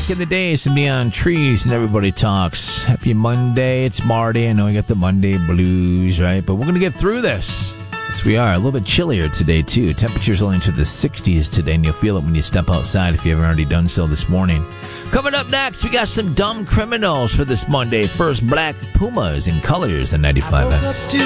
Back in the day, some Neon Trees and Everybody Talks. Happy Monday. It's Marty. I know we got the Monday blues, right? But we're going to get through this. Yes, we are. A little bit chillier today, too. Temperatures only into the 60s today, and you'll feel it when you step outside if you haven't already done so this morning. Coming up next, we got some dumb criminals for this Monday. First, Black Pumas in Colors and 95X.